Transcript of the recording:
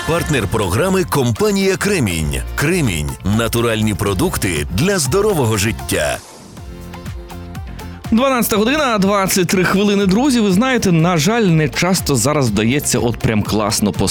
Партнер програми – компанія «Кремінь». «Кремінь» – натуральні продукти для здорового життя. 12 година, 23 хвилини, друзі. Ви знаєте, на жаль, не часто зараз вдається от прям класно